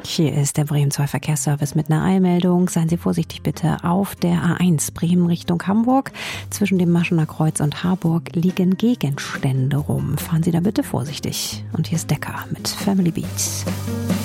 Hier ist der Bremen 2 Verkehrsservice mit einer Eilmeldung. Seien Sie vorsichtig bitte auf der A1 Bremen Richtung Hamburg. Zwischen dem Maschener Kreuz und Harburg liegen Gegenstände rum. Fahren Sie da bitte vorsichtig. Und hier ist Decker mit Family Beats.